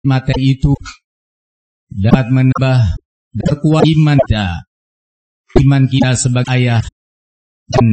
materi itu dapat menambah berkuat iman kita sebagai ayah dan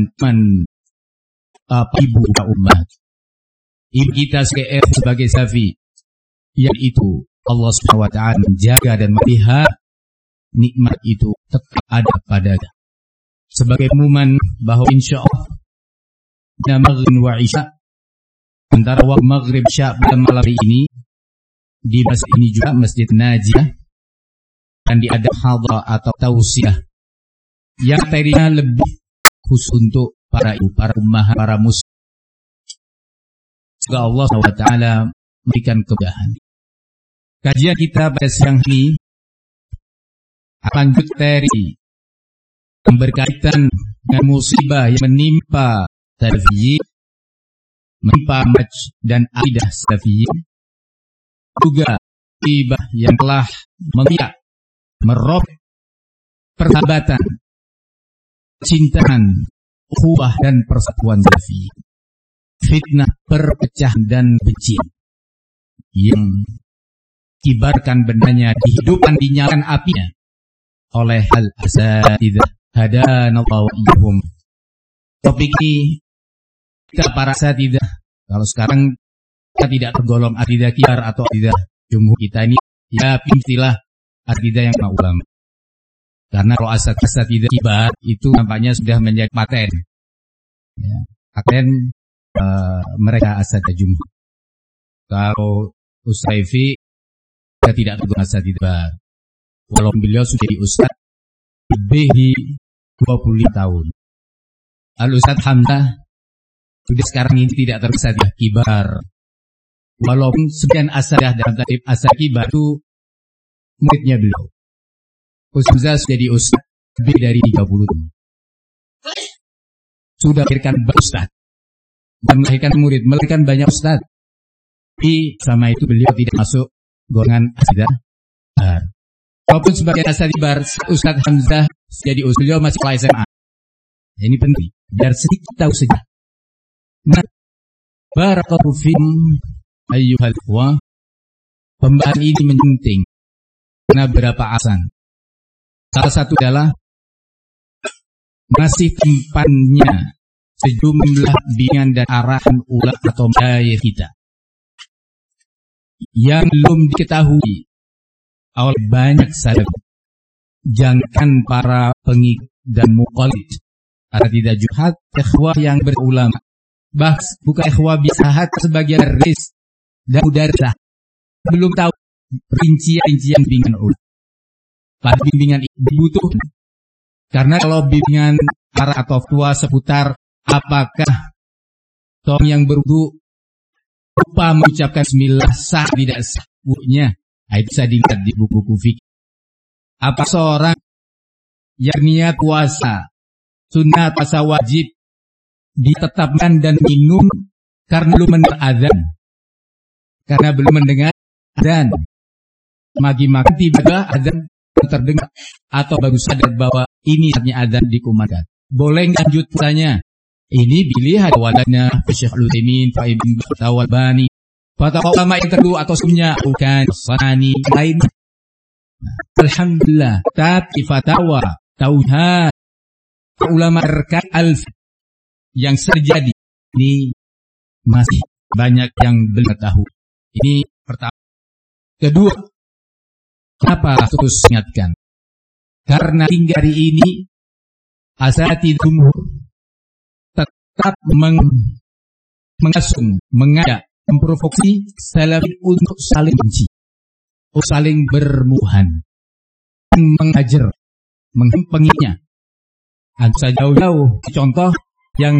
ibu umat. Ibu kita sebagai safi, yaitu Allah SWT menjaga dan melihat nikmat itu tetap ada padanya. Sebagai pengumuman bahwa insya Allah maghrib wa isya, antara waktu maghrib isya pada malam ini di masjid ini juga Masjid Najiyah, dan diadakan hadhar atau tausiah yang materinya lebih khusus untuk para ibu, para ummah, para muslim. Semoga Allah SWT memberikan kemudahan. Kajian kita pada siang ini akan materi yang berkaitan dengan musibah yang menimpa salafiyin, menimpa manhaj dan akidah salafiyin, juga musibah yang telah mengikat, merobek persahabatan, cintaan, ukhuwah dan persatuan salafiyin. Fitnah, perpecahan dan benci yang kibarkan bendanya dihidupkan, dinyalakan apinya oleh al-asatidzah hadanallahu wa iyyahum. Topik ini kita para asatidzah, kalau sekarang kita tidak tergolong asatidzah kibar atau asatidzah jumhur, kita ini ya istilah asatidzah yang ulama. Karena kalau asatidzah kibar itu nampaknya sudah menjadi paten. Ya, paten mereka asatidzah jumhur. Kalau Ustaifi kita tidak tergolong asatidzah, walaupun beliau sudah di ustaz lebih di 25 tahun. Al-Ustaz Hamzah sudah sekarang ini tidak tergolong kibar, walaupun sekian asatidzah dalam tarif asatidzah kibar itu muridnya beliau. Ustaz Hamzah sudah di ustaz lebih dari 30 tahun. Sudah melahirkan ustaz, bukan melahirkan murid, melahirkan banyak ustaz. Tapi sama itu beliau tidak masuk golongan asatidzah kibar. Walaupun sebagai asatidzah kibar, Ustaz Hamzah jadi beliau masih kelas SMA. Ini penting, biar sedikit tahu saja. Nah, barakallahu fiikum ayyuhal ikhwah. Pembahasan ini penting karena beberapa alasan. Salah satu adalah masih tempatnya sejumlah bimbingan dan arahan ulama atau masyayikh kita yang belum diketahui oleh banyak salaf. Jangan para pengikut dan muqallid, asatidzah juhad, ikhwah yang berulama, bukan ikhwah bisahat sebagian ris dan mudarsah, belum tahu rincian bimbingan ulama. Pada bimbingan itu dibutuhkan, karena kalau bimbingan arah atau tua seputar apakah seorang yang berwudu lupa mengucapkan bismillah sah tidak sah wudunya, itu bisa dilihat di buku-buku fikih. Apa seorang yang niat puasa sunat puasa wajib ditetapkan dan minum karena belum mendengar azan, karena belum mendengar azan, maki-maki tiba-tiba azan terdengar atau baru sadar bahwa ini saatnya azan dikumandangkan, boleh lanjut puasanya? Ini dilihat wadahnya Syekh Al-Utsaimin, Pak Ibn Bani, fatwa ulama yang terdahulu atau sebelumnya, bukan Sani lain. Alhamdulillah, tapi fatwa tauhid ulama terkait yang terjadi ini masih banyak yang belum tahu. Ini pertama. Kedua, kenapa terus ingatkan? Karena hingga hari ini asatidzah jumhur tetap mengasung, mengajak, memprovokasi salafin untuk saling benci, saling bermusuhan, mengajar, menghempenginya. Bisa jauh-jauh contoh